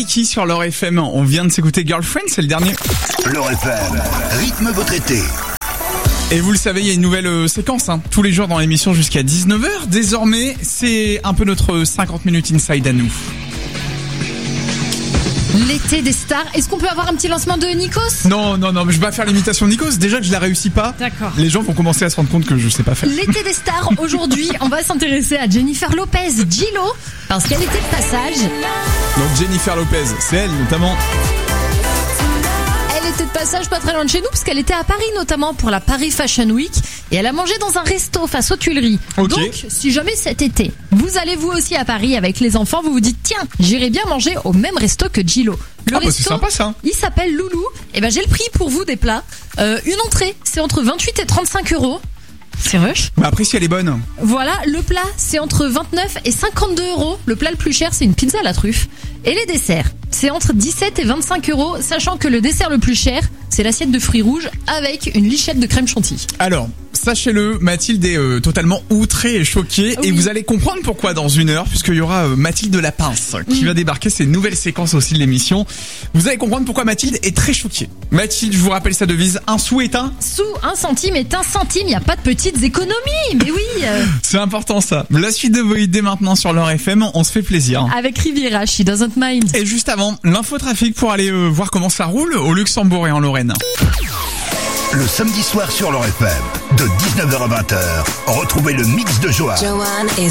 Kiki sur L'Or FM. On vient de s'écouter Girlfriend, c'est le dernier. L'Or FM, rythme votre été. Et vous le savez, il y a une nouvelle séquence tous les jours dans l'émission jusqu'à 19h. Désormais, c'est un peu notre 50 minutes inside à nous. L'été des stars. Est-ce qu'on peut avoir un petit lancement de Nikos ? Non, mais je vais pas faire l'imitation de Nikos. Déjà que je la réussis pas. D'accord. Les gens vont commencer à se rendre compte que je sais pas faire. L'été des stars, aujourd'hui, on va s'intéresser à Jennifer Lopez, J-Lo, parce qu'elle était de passage. Donc Jennifer Lopez, c'est elle notamment. Elle était de passage pas très loin de chez nous, parce qu'elle était à Paris notamment pour la Paris Fashion Week. Et elle a mangé dans un resto face aux Tuileries. Ok. Donc, si jamais cet été, vous allez vous aussi à Paris avec les enfants, vous vous dites, tiens, j'irai bien manger au même resto que J-Lo. Le resto, c'est sympa ça. Il s'appelle Loulou. Et ben j'ai le prix pour vous des plats. Une entrée, c'est entre 28 et 35 euros. C'est rush. Mais après, si elle est bonne. Voilà, le plat, c'est entre 29 et 52 euros. Le plat le plus cher, c'est une pizza à la truffe. Et les desserts, c'est entre 17 et 25 euros, sachant que le dessert le plus cher, c'est l'assiette de fruits rouges avec une lichette de crème chantilly. Alors, sachez-le, Mathilde est totalement outrée et choquée. Oui. Et vous allez comprendre pourquoi dans une heure, puisqu'il y aura Mathilde de la Pince qui va débarquer. C'est une nouvelle séquence aussi de l'émission. Vous allez comprendre pourquoi Mathilde est très choquée. Mathilde, je vous rappelle sa devise, un sou est un... Sous 1 centime est 1 centime, il n'y a pas de petites économies. Mais oui, C'est important ça. La suite de vos idées maintenant sur L'Or FM, on se fait plaisir. avec Riviera, she doesn't mind. Et juste avant, l'infotrafic pour aller voir comment ça roule au Luxembourg et en Lorraine. Le samedi soir sur L'Or FM, de 19h à 20h, retrouvez le mix de Johan.